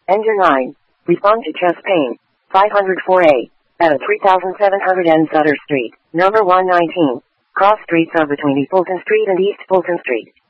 Engine 9. Respond to chest pain. 504A. At 3700 N Sutter Street, number 119. Cross streets are between East Fulton Street and East Fulton Street.